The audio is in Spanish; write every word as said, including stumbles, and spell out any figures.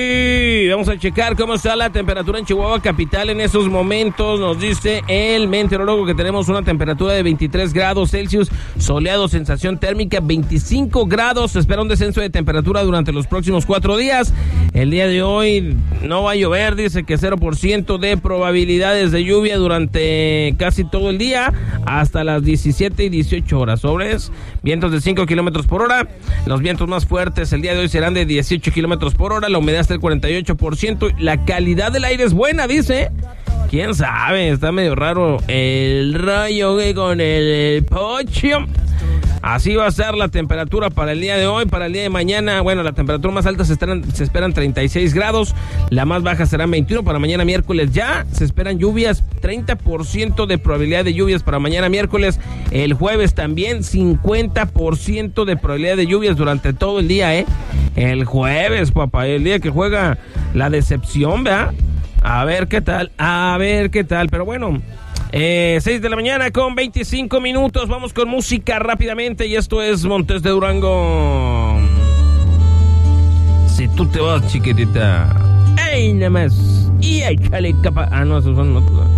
Vamos a checar cómo está la temperatura en Chihuahua capital en esos momentos. Nos dice el meteorólogo que tenemos una temperatura de veintitrés grados Celsius, soleado, sensación térmica veinticinco grados. Se espera un descenso de temperatura durante los próximos cuatro días. El día de hoy no va a llover, dice que cero por ciento de probabilidades de lluvia durante casi todo el día, hasta las diecisiete y dieciocho horas. Sobres, vientos de cinco kilómetros por hora. Los vientos más fuertes el día de hoy serán de dieciocho kilómetros por hora. La humedad está del cuarenta y ocho por ciento. La calidad del aire es buena, dice. ¿Quién sabe? Está medio raro el rayo que con el pocho. Así va a ser la temperatura para el día de hoy. Para el día de mañana, bueno, la temperatura más alta se, esperan, se esperan treinta y seis grados. La más baja serán veintiuno. Para mañana miércoles ya se esperan lluvias, treinta por ciento de probabilidad de lluvias para mañana miércoles. El jueves también cincuenta por ciento de probabilidad de lluvias durante todo el día, ¿eh? El jueves, papá, el día que juega la decepción, ¿verdad? A ver qué tal, a ver qué tal. Pero bueno, eh, seis de la mañana con veinticinco minutos. Vamos con música rápidamente. Y esto es Montes de Durango. Si tú te vas, chiquitita, ¡ey, nada más! Y échale capa. Ah, no, esos son otros.